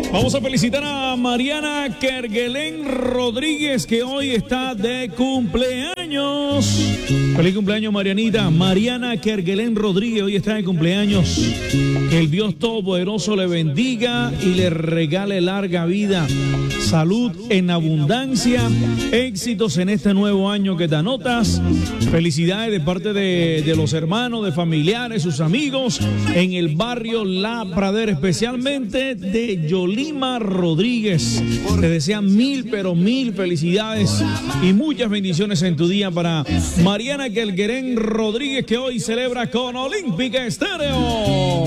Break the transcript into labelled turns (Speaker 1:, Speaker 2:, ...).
Speaker 1: Vamos a felicitar a Mariana Kerguelen Rodríguez, que hoy está de cumpleaños. Feliz cumpleaños, Marianita. Mariana Kerguelen Rodríguez hoy está de cumpleaños. Que el Dios Todopoderoso le bendiga y le regale larga vida, salud en abundancia, éxitos en este nuevo año que te anotas. Felicidades de parte de los hermanos, de familiares, sus amigos en el barrio La Pradera, especialmente de Yolima Rodríguez. Te desean pero mil felicidades y muchas bendiciones en tu día para Mariana Kerguelen Rodríguez, que hoy celebra con Olímpica Estéreo.